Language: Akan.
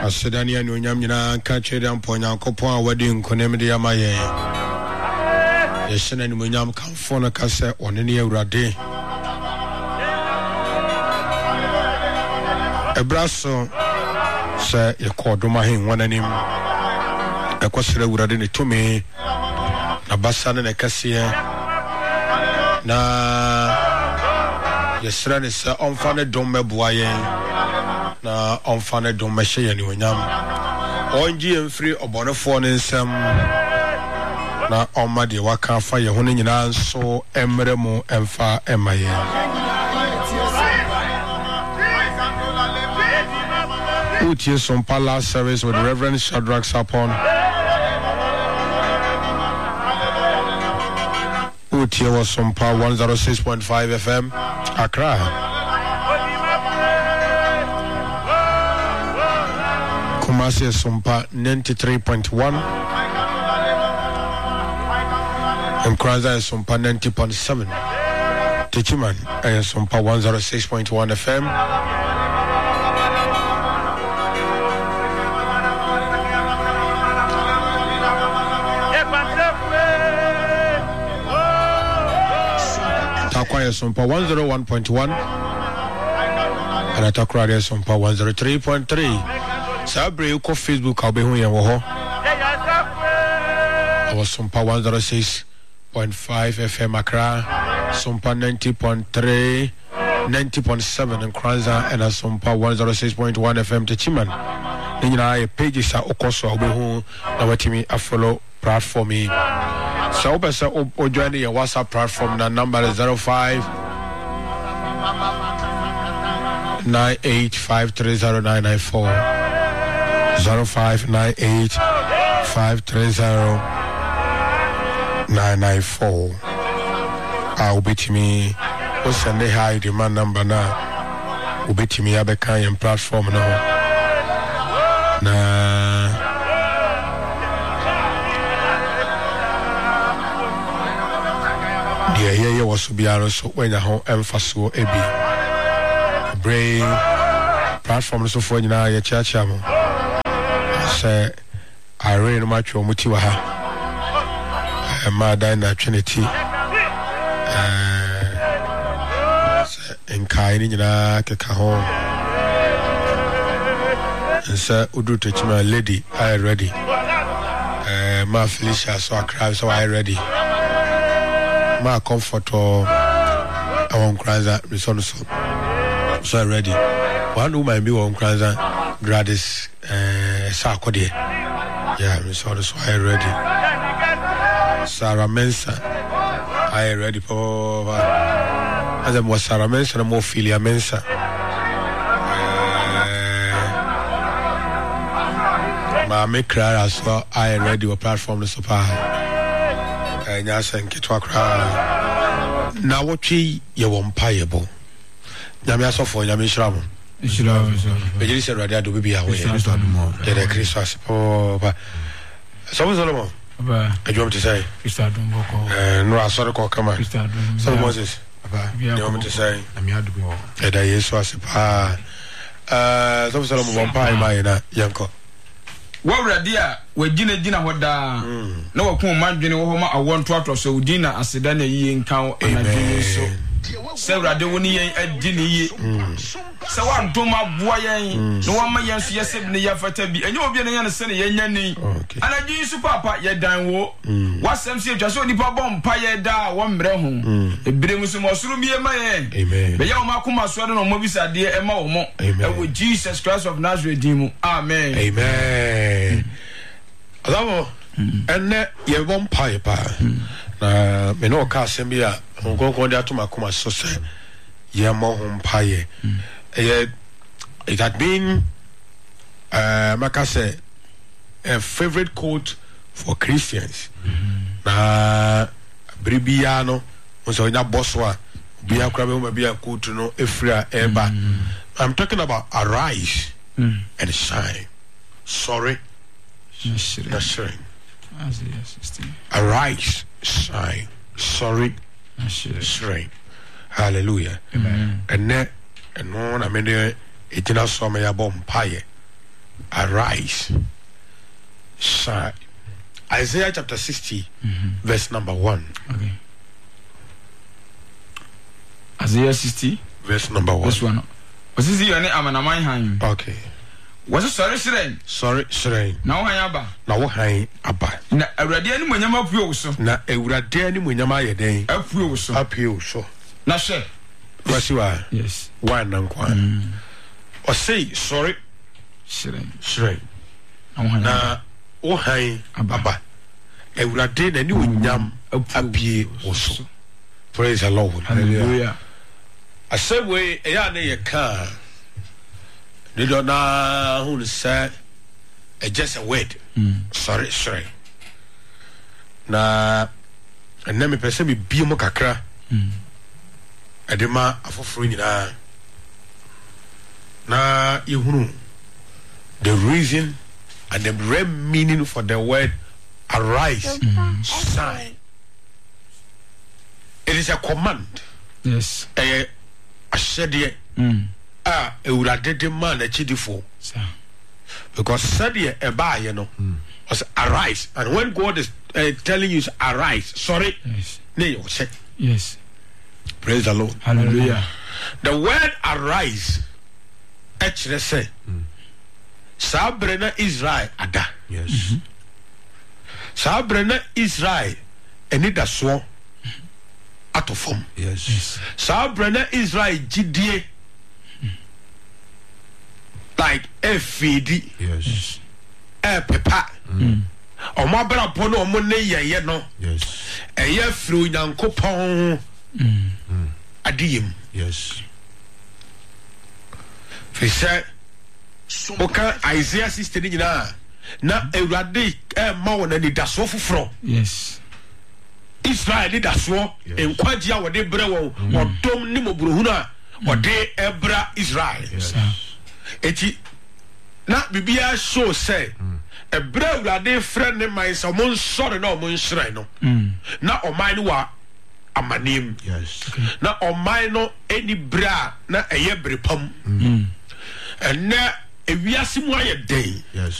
Asedani and Yamina catch it and point out Copa wedding Conemidi Amaye. Yes, and Munyam Camphona Cassa on any Rade. A brasso, sir, a cordomahin, one and him. A question would have it to me. A bassan and a cassia. Na yes, run is unfounded dome boyen. Na onfane do meshe ye ni onyam onji emfiri obonefo ne nsem na omma de waka afa ye ho ne nyina nso emre mu emfa emaye utie some palace service with Reverend Shadrach Sapon utie was some 106.5 FM Accra Kumasi Sumpa 93.1 and Kranza Sumpa 90.7 Tichiman Sumpa 106.1 FM Takwaya Sumpa 101.1 and Atakra Sumpa 103.3 Sabre uko Facebook I'll be here I was Sumpa 106.5 FM Accra, Sumpa 90.3, 90.7 in Kranza, and a Sumpa 106.1 FM Techiman. Then I pages are Okoso I'll be home now to me a follow platform me. So best or join the WhatsApp platform. The number is 05 98530994. 0598-530-994. I'll be to me. What's Sunday high demand number now? Will be to me. I be kind platform now. Nah. The year was to be also when I home emphasis ebi. Brain platform so for you now. Your church say I read much of Mutiwaha Madina Trinity in Kaini Kakaho and Sir Udu Techima lady, I ready. Ma Felicia so I cry, so I ready. Ma comfort or I won't cry that resource so I ready. One who might be on Kranza Gladys Sarkodie. Yeah, Miss Orders, I ready. Sarah Mensa, I ready for as I was Sarah Mensa, more Philia Mensa. My make cry as well. I ready for platform the super. And yes, and Kitwa cry. Now, what ye won't payable. Yamiaso for Yamisram. But you said, Radia do be away. The Christmas. Oh, but some Solomon. I want to say, no, I saw the call come on. So, Moses, you want me to say, I'm here to be all. And I is was a pa. Some Solomon one pie, my Yanko. What Radia, where dinner, what da no one man, you know, I want to talk so dinner as a dinner ye in cow and I do so. Sarah de Winnie and Dinny. So I'm to my boy, no one may answer yes, and the Yafatabi, and you'll be an innocent yanny. And I do you papa yet down war. What's some say just only papa pie da one brehum. A brings some more be a man. Amen. But young Makuma Swaddon on Mobisa dear Emma Omo. Amen. With Jesus Christ of Nazareth. Amen. Amen. Hello. And that you won't pie pa. Me no ka sembia ngongo dia to makoma so say ye mo hom paye it had been maka say a favorite quote for Christians na bribia no so nya boswa bia kra be bia quote no efra eba. I'm talking about arise and shine. Sorry, shine. Arise, shine. Sorry, shine. Hallelujah. Amen. And that, and one, I mean, it did not saw me a bomb pie. arise, shine. Isaiah chapter 60, verse number 1. Okay. Isaiah 60, verse number 1. Verse 1. What's this here? Amanaman hang. Okay. What's it? Sorry, Shren. Sorry, Shren. Now I aba. Now what hang aba? Na already any when you're up so. Na ewurade ani munyama ye den. Up you so. Up you so. Na she. What's you are? Yes. One and one. Or say sorry, Shren. Na o hang aba. Ewurade na ni unyam apie oso. Praise the Lord. Hallelujah. I said we eya na ye ka. They don't know who to say. Just a word. Sorry, Shren. Na and then me person me bi mo kakra. Edema afoforo nyina. Na yehunu the reason and the real meaning for the word arise, shine. It is a command. Yes. A shedie. Ewurade de man achidifo. Because shedie eba ye no. Was arise, and when God is telling you to arise, sorry. Yes. Yes. Praise the Lord. Hallelujah. The word arise. Actually say. Sabrina Israel ada. Yes. Sabrina Israel eni da so atofom. Yes. Sabrina Israel gidie like efidi. Yes. Pepa. Omo bra po no omo ne yeye no. Yes. Eye firi Onyankopon adiyem. Yes. Fisher Oka Isaiah 60 nyina na Ewurade ma wona ni daso foforo. Yes. Israel ni daso enkwagye a wode bre won odom ni moburuhunu a wode ebra Israel. Yes. Eti na bibia show say ebra Ewurade frɛ ne man so mon sɔre na mon hyeran no na ɔman no wa amanim. Yes. Na ɔman no eni bra na ɛyɛ brepam. And now ewiase mu ayɛ den. Yes.